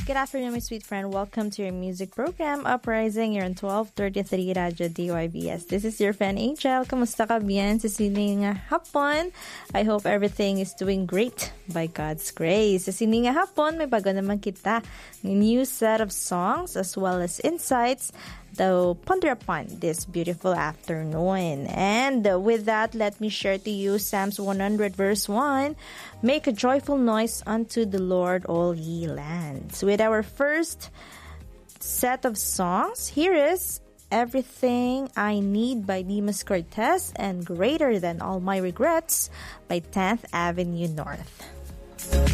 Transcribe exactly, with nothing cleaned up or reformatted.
Good afternoon, my sweet friend. Welcome to your music program, Uprising. You're on twelve thirty-three Radyo D Y B S. This is your friend Angel. Kamusta ka bien sa sining hapon? I hope everything is doing great by God's grace. Sa sining hapon, may bago naman kita ng new set of songs as well as insights to ponder upon this beautiful afternoon. And uh, with that, let me share to you Psalms one hundred verse one. Make a joyful noise unto the Lord, all ye lands. With our first set of songs, here is Everything I Need by Dimas Cortez and Greater Than All My Regrets by tenth Avenue North.